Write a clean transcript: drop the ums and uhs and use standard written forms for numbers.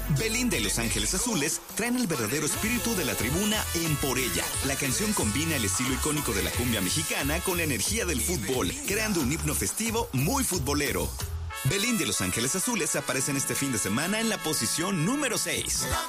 Belín de Los Ángeles Azules traen el verdadero espíritu de la tribuna en Por Ella. La canción combina el estilo icónico de la cumbia mexicana con la energía del fútbol, creando un himno festivo muy futbolero. Belín de Los Ángeles Azules aparecen este fin de semana en la posición número 6.